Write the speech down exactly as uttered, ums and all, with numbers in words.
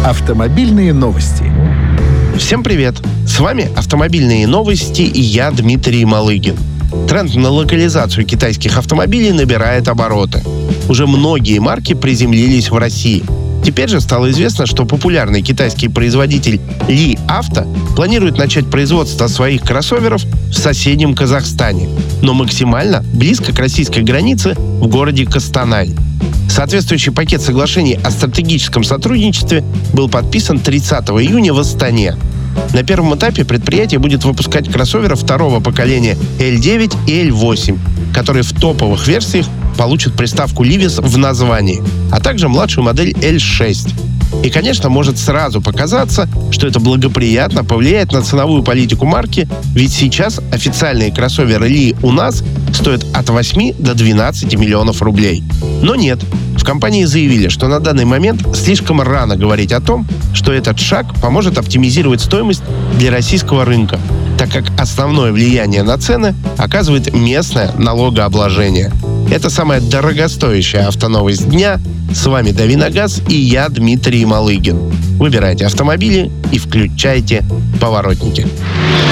Автомобильные новости. Всем привет! С вами «Автомобильные новости» и я, Дмитрий Малыгин. Тренд на локализацию китайских автомобилей набирает обороты. Уже многие марки приземлились в России. Теперь же стало известно, что популярный китайский производитель Ли Авто планирует начать производство своих кроссоверов в соседнем Казахстане, но максимально близко к российской границе в городе Костанай. Соответствующий пакет соглашений о стратегическом сотрудничестве был подписан тридцатого июня в Астане. На первом этапе предприятие будет выпускать кроссоверы второго поколения эл девять и эл восемь, которые в топовых версиях получат приставку Livis в названии, а также младшую модель эл шесть. И, конечно, может сразу показаться, что это благоприятно повлияет на ценовую политику марки, ведь сейчас официальные кроссоверы Ли у нас стоят от восьми до двенадцати миллионов рублей. Но нет, в компании заявили, что на данный момент слишком рано говорить о том, что этот шаг поможет оптимизировать стоимость для российского рынка, так как основное влияние на цены оказывает местное налогообложение. Это самая дорогостоящая автоновость дня. С вами Дави на газ и я, Дмитрий Малыгин. Выбирайте автомобили и включайте поворотники.